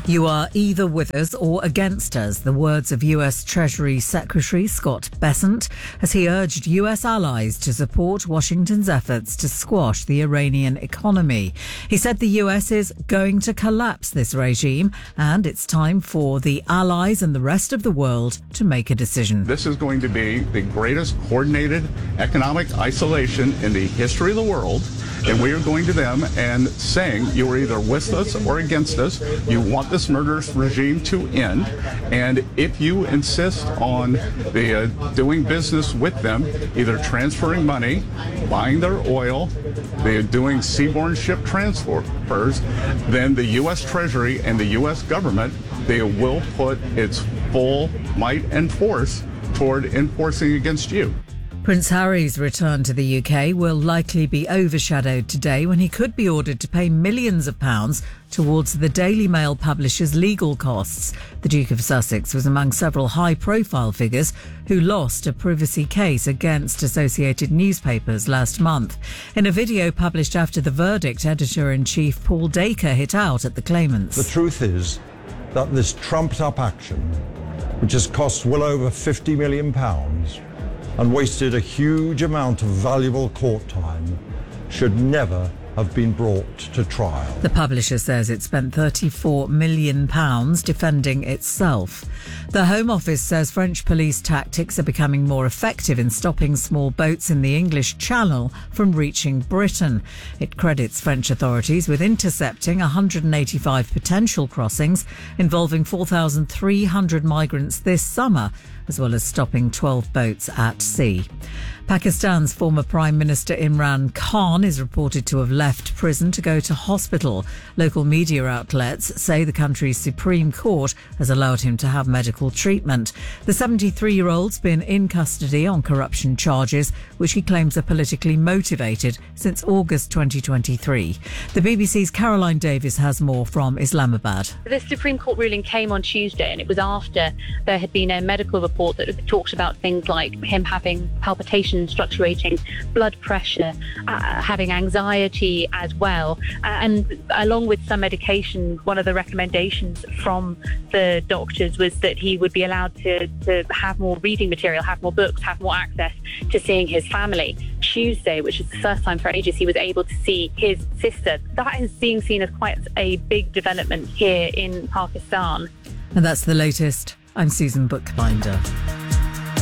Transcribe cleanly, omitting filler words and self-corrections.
You are either with us or against us, the words of US Treasury Secretary Scott Bessent as he urged US allies to support Washington's efforts to squash the Iranian economy. He said the US is going to collapse this regime and it's time for the allies and the rest of the world to make a decision. This is going to be the greatest coordinated economic isolation in the history of the world. And we are going to them and saying, you are either with us or against us. You want this murderous regime to end. And if you insist on doing business with them, either transferring money, buying their oil, doing seaborne ship transfers, then the U.S. Treasury and the U.S. government, they will put its full might and force toward enforcing against you. Prince Harry's return to the UK will likely be overshadowed today when he could be ordered to pay millions of pounds towards the Daily Mail publisher's legal costs. The Duke of Sussex was among several high-profile figures who lost a privacy case against Associated Newspapers last month. In a video published after the verdict, Editor-in-Chief Paul Dacre hit out at the claimants. The truth is that this trumped-up action, which has cost well over £50 million, and wasted a huge amount of valuable court time, should never have been brought to trial. The publisher says it spent £34 million defending itself. The Home Office says French police tactics are becoming more effective in stopping small boats in the English Channel from reaching Britain. It credits French authorities with intercepting 185 potential crossings involving 4,300 migrants this summer, as well as stopping 12 boats at sea. Pakistan's former Prime Minister Imran Khan is reported to have left prison to go to hospital. Local media outlets say the country's Supreme Court has allowed him to have medical treatment. The 73-year-old's been in custody on corruption charges, which he claims are politically motivated since August 2023. The BBC's Caroline Davis has more from Islamabad. The Supreme Court ruling came on Tuesday, and it was after there had been a medical report that talked about things like him having palpitations, fluctuating blood pressure, having anxiety as well. And along with some medication, one of the recommendations from the doctors was that he would be allowed to have more reading material, have more books, have more access to seeing his family. Tuesday, which is the first time for ages he was able to see his sister. That is being seen as quite a big development here in Pakistan. And that's the latest. I'm Susan Bookbinder.